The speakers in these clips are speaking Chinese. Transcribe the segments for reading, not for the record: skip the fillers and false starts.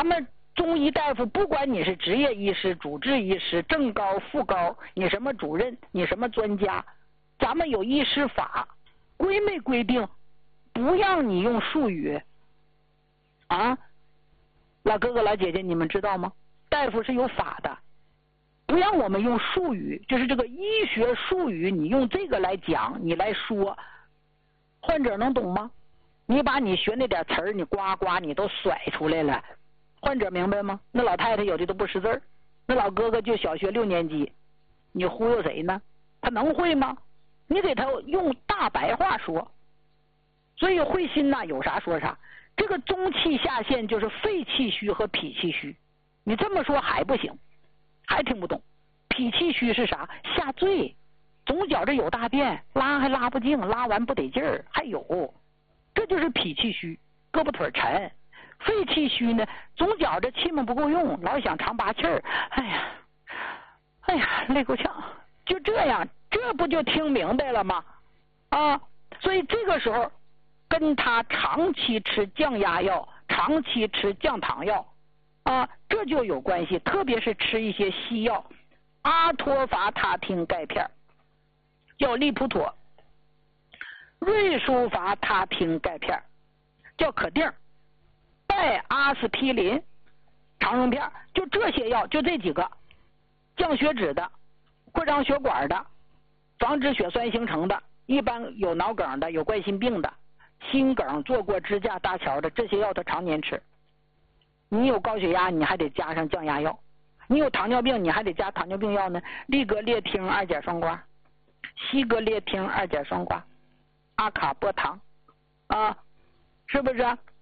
咱们中医大夫，不管你是执业医师、主治医师、正高、副高，你什么主任，你什么专家，咱们有医师法，规没规定不让你用术语啊？老哥哥老姐姐，你们知道吗？大夫是有法的，不让我们用术语，就是这个医学术语，你用这个来讲，你来说，患者能懂吗？你把你学那点词儿，你呱呱你都甩出来了，患者明白吗？那老太太有的都不识字儿，那老哥哥就小学6年级，你忽悠谁呢？他能会吗？你给他用大白话说。所以会心呐，有啥说啥。这个中气下陷就是肺气虚和脾气虚，你这么说还不行，还听不懂。脾气虚是啥？下坠，总觉着有大便，拉还拉不净，拉完不得劲儿，还有，这就是脾气虚，胳膊腿沉。肺气虚呢，总觉着气门不够用，老想长拔气儿，哎呀，累够呛，就这样，这不就听明白了吗？啊，所以这个时候跟他长期吃降压药、长期吃降糖药啊，这就有关系。特别是吃一些西药，阿托伐他汀钙片叫利普妥，瑞舒伐他汀钙片叫可定，拜阿司匹林常用片，就这些药，就这几个，降血脂的、扩张血管的、防止血栓形成的，一般有脑梗的、有冠心病的、心梗做过支架搭桥的，这些药他常年吃。你有高血压，你还得加上降压药；你有糖尿病，你还得加糖尿病药呢。利格列汀2钾双胍、西格列汀2钾双胍、阿卡波糖啊，是不是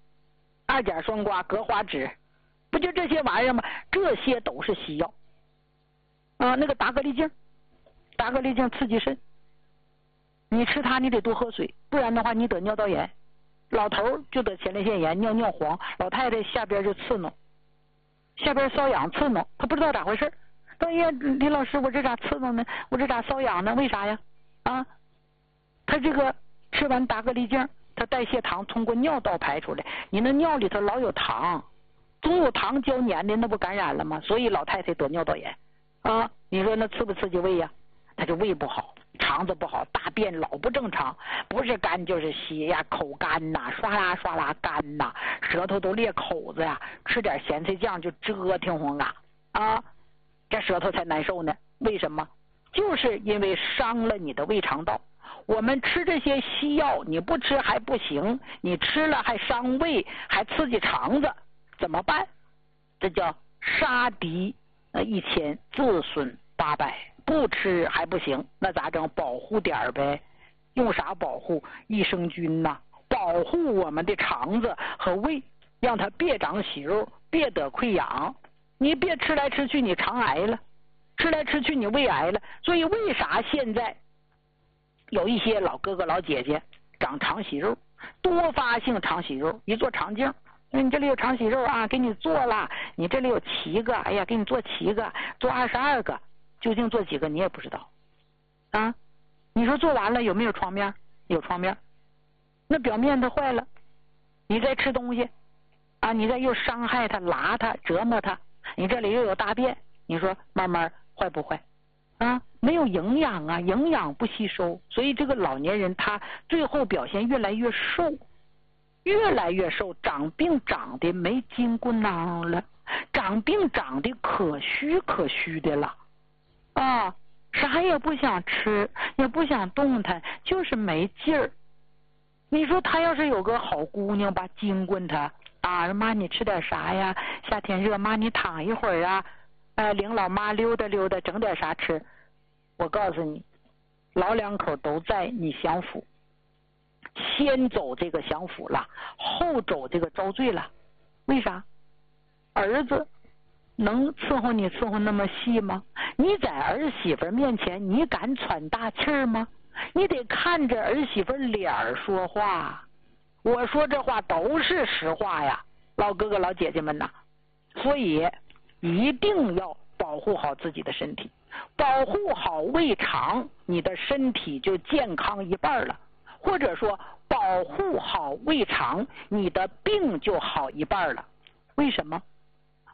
？2钾双胍、格花酯，不就这些玩意儿吗？这些都是西药啊。那个达格利净，达格利净刺激肾，你吃它你得多喝水，不然的话你得尿道炎。老头就得前列腺炎，尿尿黄；老太太下边就刺挠，下边瘙痒刺挠，他不知道咋回事。哎呀，李老师，我这咋刺挠呢？我这咋瘙痒呢？为啥呀？啊，他这个吃完达格利净，他代谢糖通过尿道排出来，你那尿里头老有糖，总有糖胶粘的，那不感染了吗？所以老太太得尿道炎啊。你说那刺不刺激胃呀？他就胃不好，肠子不好，大便老不正常，不是干就是稀呀，口干呐，唰啦唰啦干呐，舌头都裂口子呀，吃点咸菜酱就折腾慌啊，这舌头才难受呢。为什么？就是因为伤了你的胃肠道。我们吃这些西药，你不吃还不行，你吃了还伤胃，还刺激肠子，怎么办？这叫杀敌1000，自损800。不吃还不行，那咋整？保护点呗。用啥保护？益生菌呐，保护我们的肠子和胃，让它别长息肉，别得溃疡。你别吃来吃去你肠癌了，吃来吃去你胃癌了。所以为啥现在有一些老哥哥老姐姐长肠息肉，多发性肠息肉，一做肠镜，你这里有肠息肉啊，给你做了，你这里有7个，哎呀，给你做7个，做22个。究竟做几个你也不知道啊？你说做完了有没有创面？有创面，那表面它坏了，你再吃东西啊，你再又伤害它、拉它、折磨它，你这里又有大便，你说慢慢坏不坏啊？没有营养啊，营养不吸收，所以这个老年人他最后表现越来越瘦，越来越瘦，长病长的没筋骨囊了，长病长的可虚的了。啊，啥也不想吃，也不想动弹，就是没劲儿。你说他要是有个好姑娘吧，经过他啊，妈你吃点啥呀？夏天热，妈你躺一会儿啊，领老妈溜达溜达，整点啥吃。我告诉你，老两口都在，你享福，先走这个享福了，后走这个遭罪了。为啥？儿子能伺候你伺候那么细吗？你在儿媳妇面前你敢喘大气儿吗？你得看着儿媳妇脸说话。我说这话都是实话呀，老哥哥老姐姐们呐。所以一定要保护好自己的身体，保护好胃肠，你的身体就健康一半了。或者说保护好胃肠，你的病就好一半了。为什么？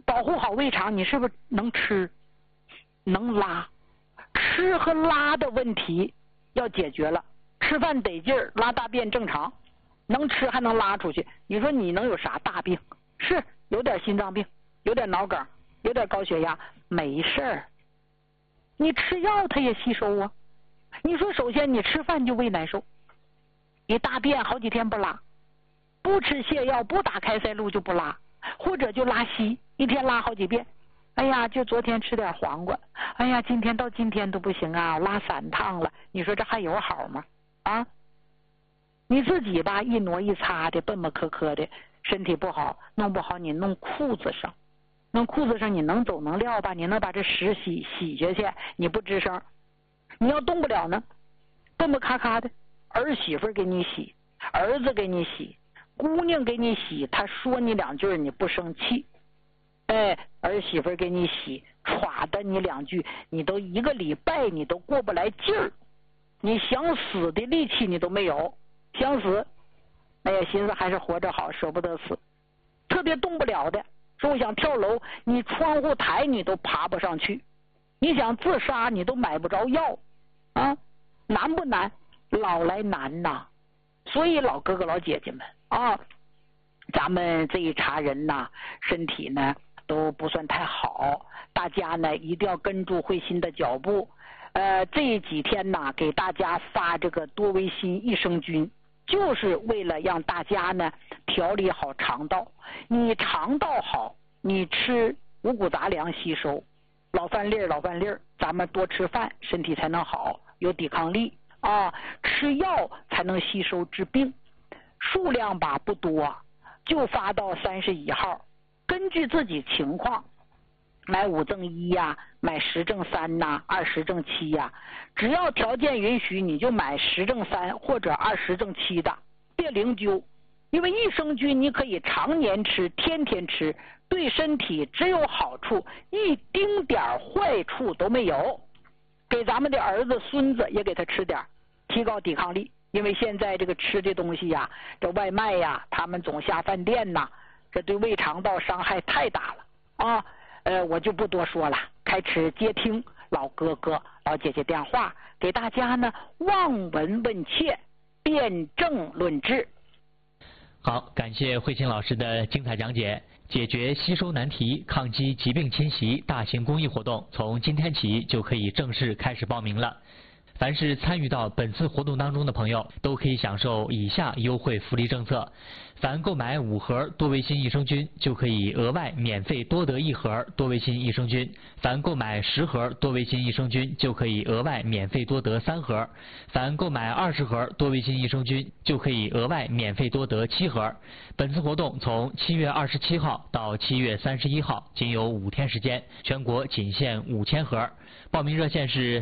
保护好胃肠，你是不是能吃能拉？吃和拉的问题要解决了，吃饭得劲儿，拉大便正常，能吃还能拉出去。你说你能有啥大病？是有点心脏病，有点脑梗，有点高血压，没事儿，你吃药它也吸收啊。你说首先你吃饭就胃难受，你大便好几天不拉，不吃泻药不打开塞露就不拉，或者就拉稀，一天拉好几遍。哎呀，就昨天吃点黄瓜，哎呀，今天到今天都不行啊，拉3趟了。你说这还有好吗？啊，你自己吧一挪一擦的，笨笨磕磕的，身体不好，弄不好你弄裤子上，弄裤子上你能走能撂吧？你能把这屎洗下去？你不吱声，你要动不了呢，笨笨咔咔的，儿媳妇给你洗，儿子给你洗，姑娘给你洗，他说你2句你不生气，哎，儿媳妇给你洗，歘的你2句，你都1个礼拜你都过不来劲儿，你想死的力气你都没有，想死，哎呀，寻思还是活着好，舍不得死。特别动不了的，说我想跳楼，你窗户台你都爬不上去，你想自杀你都买不着药啊，难不难？老来难呐。所以老哥哥老姐姐们啊，咱们这一茬人呐，身体呢都不算太好，大家呢一定要跟住慧心的脚步。这几天呢给大家发这个多维心益生菌，就是为了让大家呢调理好肠道。你肠道好，你吃五谷杂粮吸收，老饭粒儿，咱们多吃饭，身体才能好，有抵抗力啊。吃药才能吸收治病，数量吧不多，就发到31号，根据自己情况买5赠1呀，买10赠3呐，20赠7呀，只要条件允许，你就买10赠3或者20赠7的，别零揪。因为益生菌你可以常年吃，天天吃，对身体只有好处，一丁点坏处都没有。给咱们的儿子孙子也给他吃点，提高抵抗力。因为现在这个吃的东西呀，这外卖呀，他们总下饭店呐，这对胃肠道伤害太大了啊。我就不多说了，开始接听老哥哥老姐姐电话，给大家呢望闻问切，辩证论治。 好，感谢慧心老师的精彩讲解。解决吸收难题、抗击疾病侵袭大型公益活动，从今天起就可以正式开始报名了。凡是参与到本次活动当中的朋友，都可以享受以下优惠福利政策：凡购买5盒多维心益生菌，就可以额外免费多得1盒多维心益生菌；凡购买10盒多维心益生菌，就可以额外免费多得3盒；凡购买20盒多维心益生菌，就可以额外免费多得7盒。本次活动从7月27号到7月31号，仅有5天时间，全国仅限5000盒。报名热线是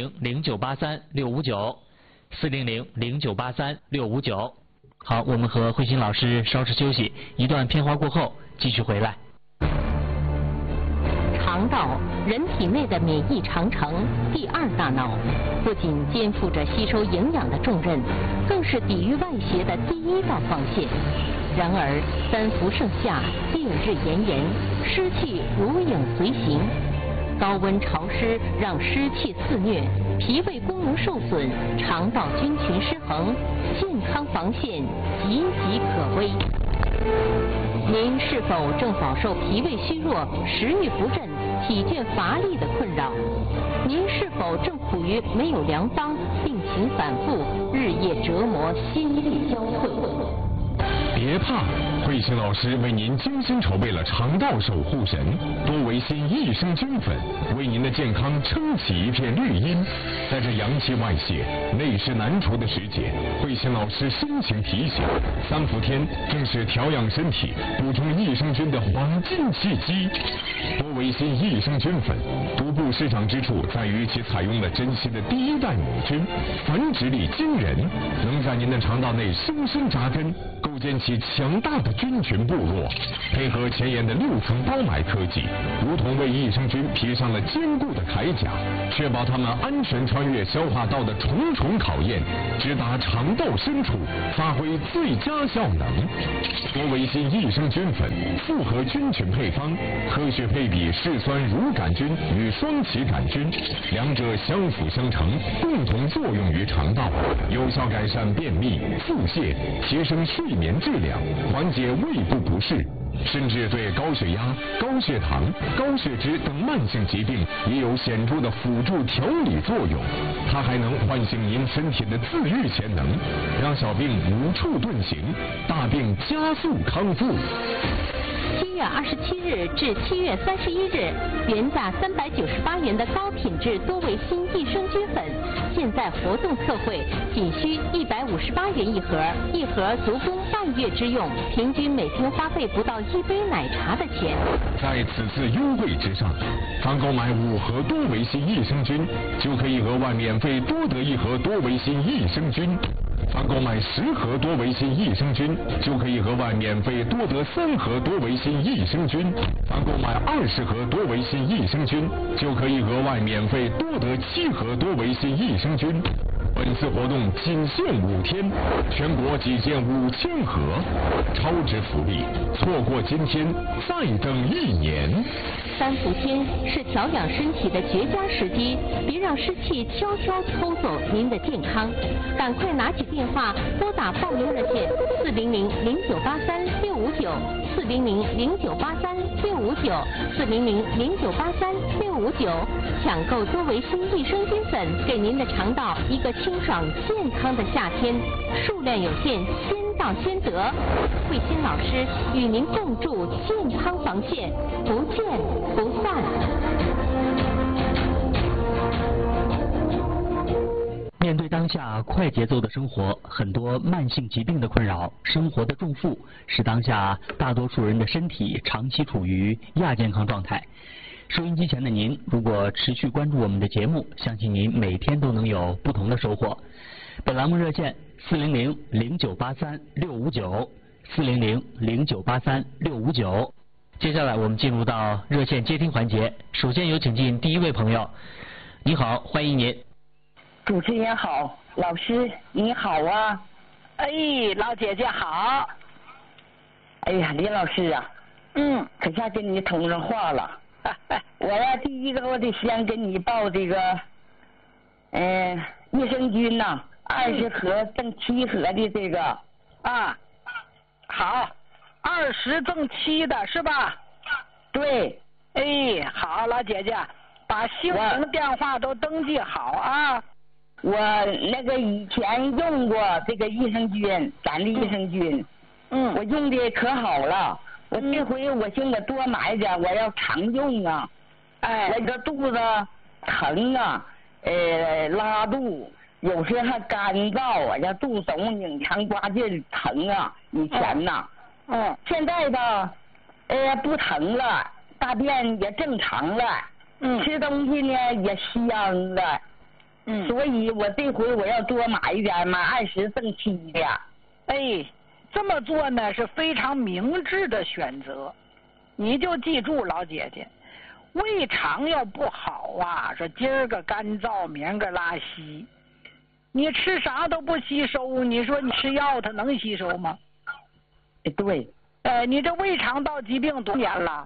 400-0983-659，400-0983-659。好，我们和慧心老师稍事休息，一段片花过后继续回来。 肠道，人体内的免疫长城，第2大脑，不仅肩负着吸收营养的重任，更是抵御外邪的第1道防线。然而3伏盛夏，烈日炎炎，湿气如影随形。高温潮湿让湿气肆虐，脾胃功能受损，肠道菌群失衡，健康防线岌岌可危。您是否正饱受脾胃虚弱、食欲不振、体倦乏力的困扰？您是否正处于没有良方、病情反复、日夜折磨、心力交瘁？ 别怕，慧心老师为您精心筹备了肠道守护神多维心益生菌粉，为您的健康撑起一片绿荫。在这阳气外泄、内湿难除的时节，慧心老师深情提醒：3伏天正是调养身体、补充益生菌的黄金契机。多维心益生菌粉独步市场之处在于其采用了珍稀的第1代母菌，繁殖力惊人，能在您的肠道内深深扎根，构建起强大的菌群部落，配合前沿的6层包埋科技，如同为益生菌披上了坚固的铠甲，确保它们安全穿越消化道的重重考验，直达肠道深处，发挥最佳效能。多维新益生菌粉复合菌群配方，科学配比嗜酸乳杆菌与双歧杆菌，两者相辅相成，共同作用于肠道，有效改善便秘、腹泻，提升睡眠质量，缓解胃部不适，甚至对高血压、高血糖、高血脂等慢性疾病也有显著的辅助调理作用。它还能唤醒您身体的自愈潜能，让小病无处遁形，大病加速康复。 7月27日至7月31日，原价398元的高品质多维新益生菌粉，现在活动特惠，仅需158元一盒，一盒足供半月之用，平均每天花费不到1杯奶茶的钱。 在此次优惠之上，凡购买5盒多维新益生菌，就可以额外免费多得1盒多维新益生菌。凡购买10盒多维新益生菌，就可以额外免费多得3盒多维新益生菌。凡购买20盒多维新益生菌，就可以额外免费多得7盒多维新益生菌。本次活动仅限5天，全国仅限5000盒，超值福利，错过今天再等1年。 3伏天是调养身体的绝佳时机，别让湿气悄悄偷走您的健康。赶快拿起电话拨打报名热线400-0983-659。400-0983-659，400-0983-659，抢购多维新益生菌粉，给您的肠道一个清爽健康的夏天。数量有限，先到先得。慧心老师与您共筑健康防线，不见不散。 面对当下快节奏的生活，很多慢性疾病的困扰，生活的重负，使当下大多数人的身体长期处于亚健康状态。收音机前的您，如果持续关注我们的节目，相信您每天都能有不同的收获。本栏目热线400-0983-659，400-0983-659。接下来我们进入到热线接听环节，首先有请进第一位朋友。你好，欢迎您。 主持人好，老师你好啊。 哎，老姐姐好。 哎呀，李老师啊，可下跟你通上话了。我呀，第一个我得先给你报这个，益生菌呐，20盒赠7盒的这个。 啊，好，20赠7的是吧？ 对。 哎，好，老姐姐，把姓名电话都登记好啊。 我那个以前用过这个益生菌，咱的益生菌，我用的可好了。我这回我寻思多买点，我要常用啊。 哎， 我这肚子疼啊，拉肚，有时还干燥啊，这肚耸拧肠刮劲疼啊。以前呐，现在吧，不疼了，大便也正常了，吃东西呢也香了。所以我这回我要多买一点，买20赠7的。 哎，这么做呢是非常明智的选择。你就记住，老姐姐，胃肠要不好啊，说今儿个干燥，明儿个拉稀，你吃啥都不吸收，你说你吃药它能吸收吗？ 对。 你这胃肠道疾病多年了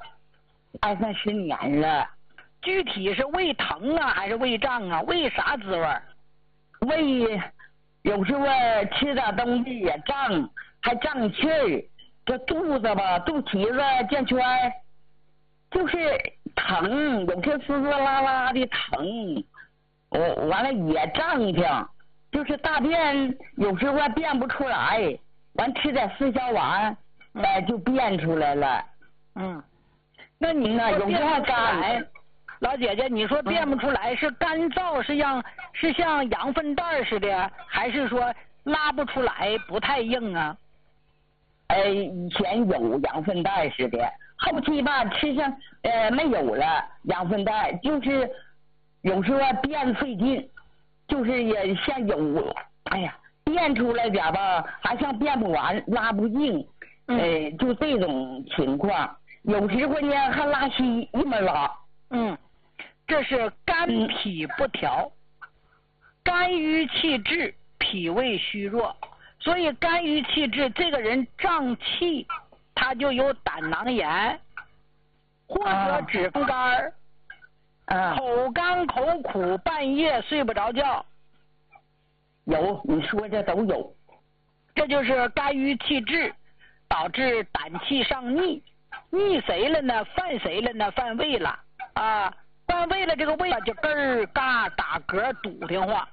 ？20-30年了。 具体是胃疼啊，还是胃胀啊？胃啥滋味？ 胃有时候吃点东西也胀，还胀气儿。这肚子吧，肚脐子圈圈就是疼，有些滋滋啦啦的疼。完了也胀挺，就是大便有时候便不出来，完吃点4消丸，就便出来了。 那你呢？有时候干。 老姐姐，你说便不出来，是干燥，是像羊粪蛋似的，还是说拉不出来，不太硬啊？ 以前有羊粪蛋似的，后期吧吃上没有了羊粪蛋，就是有时候便费劲，就是也像有， 便出来点吧，还像便不完，拉不净，就这种情况。有时候呢还拉稀，一没拉。 这是肝脾不调，肝郁气滞，脾胃虚弱，所以肝郁气滞，这个人胀气，他就有胆囊炎，或者脂肪肝，口干口苦，半夜睡不着觉。 有，你说这都有。 这就是肝郁气滞，导致胆气上逆，逆谁了呢？犯谁了呢？犯胃了啊！犯胃了，这个胃就咯儿嘎打嗝，堵得慌。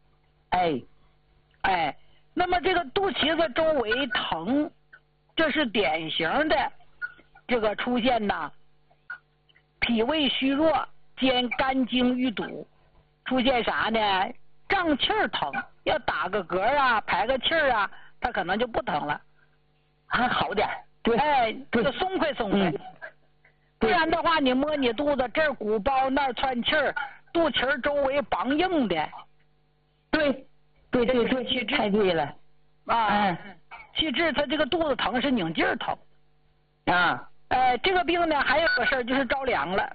那么这个肚脐子周围疼，这是典型的这个出现呐，脾胃虚弱兼肝经淤堵，出现啥呢？胀气儿疼，要打个嗝啊，排个气儿啊，它可能就不疼了， 还好点。对， 就松快松快。不然的话，你摸你肚子，这儿鼓包，那儿窜气儿，肚脐儿周围梆硬的。 对， 气滞， 太对了。 气滞，它这个肚子疼是拧劲儿疼。这个病呢，还有个事儿就是着凉了。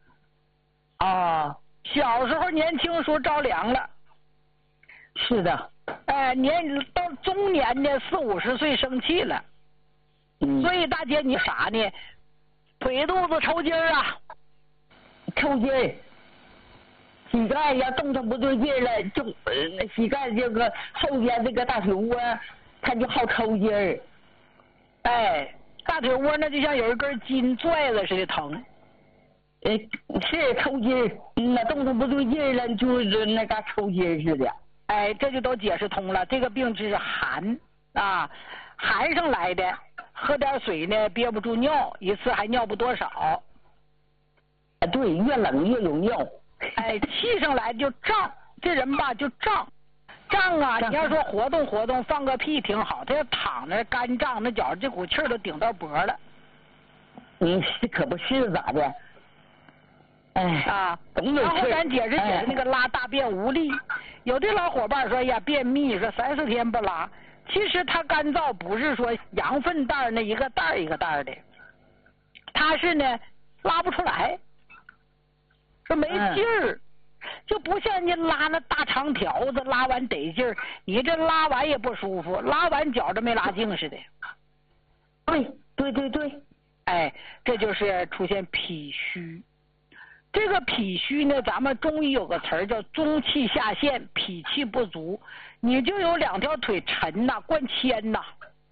小时候年轻时候着凉了。 是的。 到中年呢，40、50岁生气了。所以大姐你啥呢？腿肚子抽筋儿啊， 抽筋儿，膝盖要动弹不对劲了，就膝盖这个后边这个大腿窝，它就好抽筋儿。 大腿窝那就像有一根筋拽了似的疼。 是抽筋儿，那动弹不对劲了，就是那嘎抽筋儿似的。 这就都解释通了。这个病是寒啊，寒上来的。喝点水呢，憋不住尿，一次还尿不多少。 对，越冷越有尿。 气上来就胀，这人吧就胀啊！你要说活动活动，放个屁挺好，他要躺那干胀，那觉着这股气儿都顶到脖了。 可不是咋的？然后咱解释那个拉大便无力，有的老伙伴说呀便秘，说3、4天不拉。其实它干燥不是说羊粪蛋那一个蛋一个蛋的，它是呢拉不出来，说没劲儿，就不像你拉那大长条子，拉完得劲儿，你这拉完也不舒服，拉完觉着没拉净似的。 对， 这就是出现脾虚。这个脾虚呢，咱们中医有个词儿叫中气下陷，脾气不足，你就有2条腿沉呐，灌铅呐。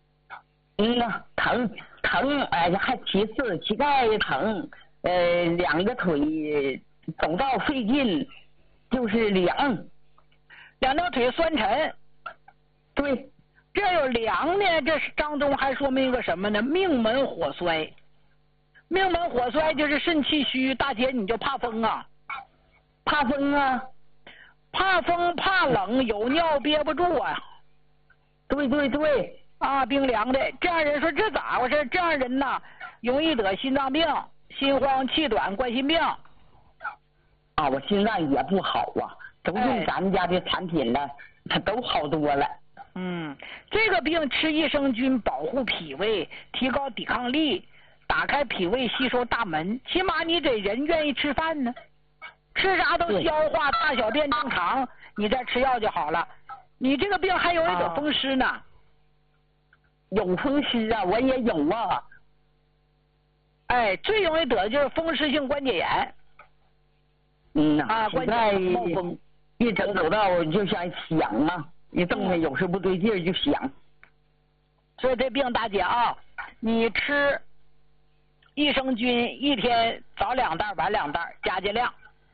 疼，还其次膝盖疼，2个腿走道费劲，就是凉 ，2条腿酸沉。 对， 这有凉呢，这是当中还说明一个什么呢？命门火衰。命门火衰就是肾气虚，大姐你就怕风啊？ 怕风啊？ 怕风怕冷，有尿憋不住啊。 对冰凉的，这样人说这咋回事？这样人呐，容易得心脏病、心慌气短、冠心病。 我心脏也不好啊，都用咱们家的产品了，它都好多了。 这个病吃益生菌保护脾胃，提高抵抗力，打开脾胃吸收大门，起码你得人愿意吃饭呢，吃啥都消化，大小便正常，你再吃药就好了。你这个病还容易得风湿呢。 有风湿啊，我也有啊。 最容易得的就是风湿性关节炎。关节冒风， 一走道就想响啊，一动弹有时不对劲儿就响。 所以这病大姐啊，你吃益生菌1天早2袋晚2袋，加量。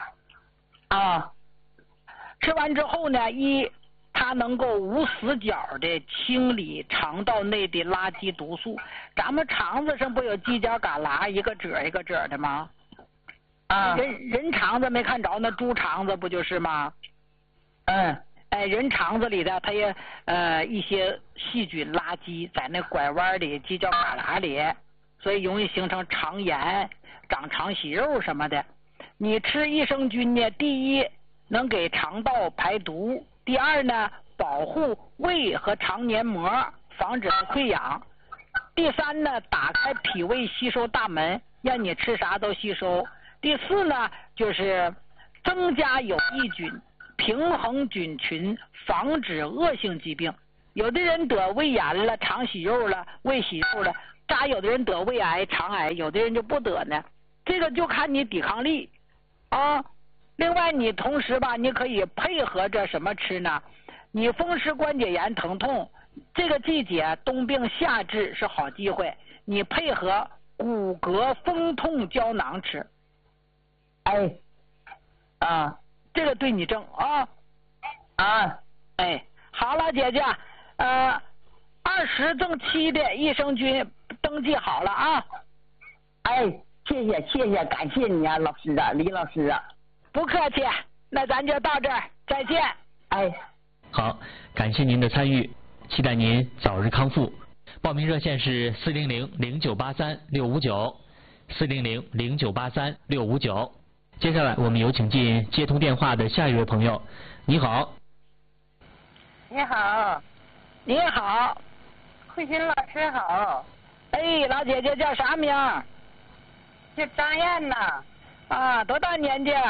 吃完之后呢，它能够无死角的清理肠道内的垃圾毒素。咱们肠子上不有犄角旮旯一个褶一个褶的吗？人肠子没看着，那猪肠子不就是吗？人肠子里的它也一些细菌垃圾在那拐弯里犄角旮旯里，所以容易形成肠炎、长肠息肉什么的。你吃益生菌呢，第一能给肠道排毒，第二呢保护胃和肠黏膜，防止它溃疡。第三呢，打开脾胃吸收大门，让你吃啥都吸收。第四呢，就是增加有益菌，平衡菌群，防止恶性疾病。有的人得胃炎了、肠息肉了、胃息肉了，咋有的人得胃癌、肠癌，有的人就不得呢？这个就看你抵抗力啊。另外，你同时吧，你可以配合着什么吃呢？你风湿关节炎疼痛，这个季节冬病夏治是好机会，你配合骨骼风痛胶囊吃。 哎，啊， 这个对你正啊。哎，好了，姐姐，20赠7的益生菌登记好了啊。 哎，谢谢，感谢你啊，老师啊，李老师啊。 不客气，那咱就到这儿，再见。 哎， 好，感谢您的参与，期待您早日康复。报名热线是400-0983-659，400-0983-659。接下来我们有请进接通电话的下一位朋友。你好。 你好。 你好。 慧心老师好。 哎，老姐姐叫啥名？ 叫张燕呐。 啊，多大年纪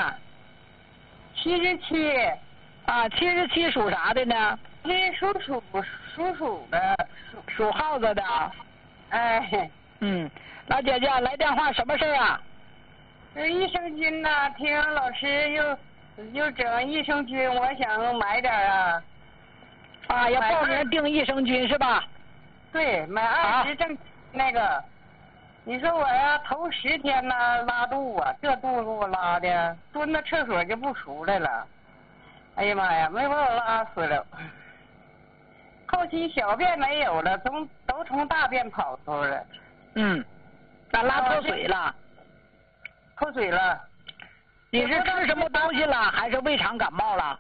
？77。 啊，77属啥的呢？ 属鼠的， 属耗子的。 哎。 老姐姐来电话什么事啊？ 益生菌呐，听老师又整益生菌，我想买点啊。 啊，要报名订益生菌是吧？ 对，买20正那个。你说我呀，头10天呢拉肚啊，这肚子给我拉的，蹲到厕所就不出来了。哎呀妈呀，没把我拉死了。后期小便没有了，都从大便跑出来了。 那拉脱水了？ 脱水了。 你是吃什么东西了，还是胃肠感冒了？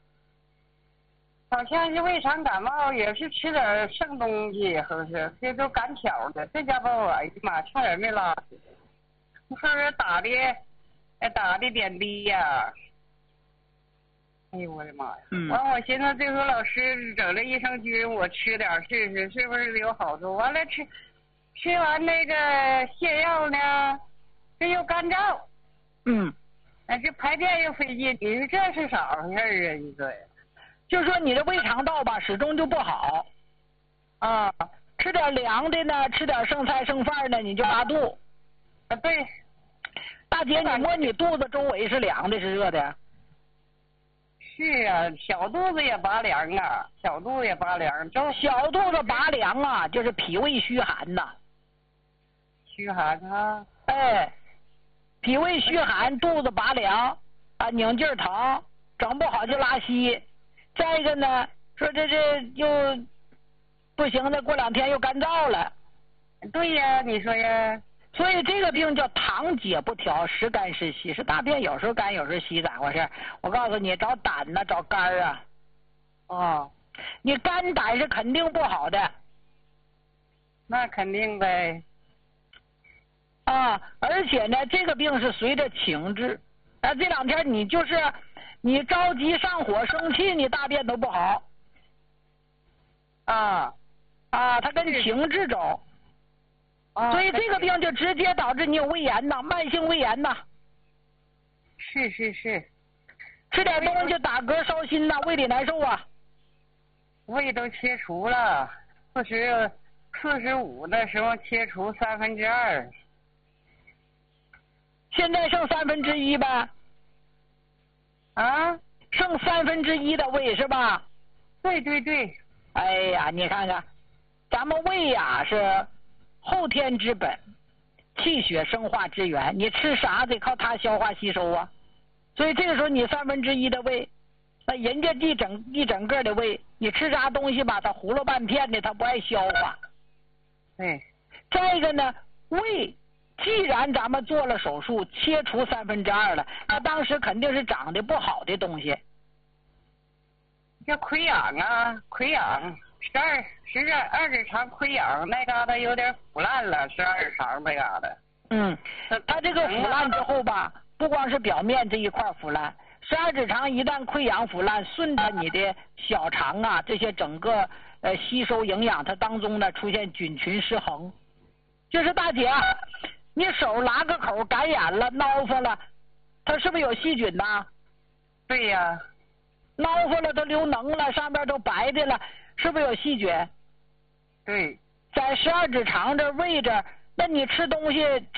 好像是胃肠感冒，也是吃点剩东西，好像是这都赶巧的。这家把我，哎呀妈，差点没拉死。你说这打的点滴呀。哎呦我的妈呀！完我寻思这回老师整这益生菌，我吃点试试，是不是有好处？完了吃完那个泻药呢，这又干燥。这排便又费劲，你说这是咋回事啊？你说呀？ 就说你的胃肠道吧，始终就不好。吃点凉的呢，吃点剩菜剩饭呢，你就拉肚。 对。 大姐，你摸你肚子周围是凉的，是热的？ 是啊，小肚子也拔凉啊，小肚子也拔凉。 小肚子拔凉啊，就是脾胃虚寒呐。 虚寒啊？ 哎，脾胃虚寒，肚子拔凉啊，拧劲儿疼，整不好就拉稀。再一个呢，说这又不行的，过2天又干燥了。 对呀，你说呀。 所以这个病叫糖解不调，时干时稀，是大便有时候干有时候稀，咋回事？我告诉你，找胆呐，找肝啊。你肝胆是肯定不好的。 那肯定呗。 而且呢，这个病是随着情志。这2天你着急上火生气，你大便都不好。它跟情志走。所以这个病就直接导致你有胃炎呐，慢性胃炎呐。 是。 吃点东西打嗝烧心呐，胃里难受啊。 胃都切除了，45的时候切除2/3。 现在剩1/3呗。剩1/3的胃是吧？ 对。 哎呀，你看看，咱们胃呀是后天之本，气血生化之源，你吃啥得靠它消化吸收啊。所以这个时候你1/3的胃，那人家一整个的胃，你吃啥东西吧，它糊了半片的，它不爱消化。 对。 再一个呢，胃既然咱们做了手术切除2/3了，那当时肯定是长得不好的东西。 叫溃疡啊，溃疡，12指肠溃疡，那嘎达有点腐烂了，12指肠那嘎达。 它这个腐烂之后吧，不光是表面这一块腐烂， 12指肠一旦溃疡腐烂，顺着你的小肠啊，这些整个吸收营养，它当中呢出现菌群失衡。就是大姐，你手拉个口感染了，挠发了，它是不是有细菌呐？ 对呀。 挠发了，它流脓了，上边都白的了，是不是有细菌？ 对。 在12指肠这位置，那你吃东西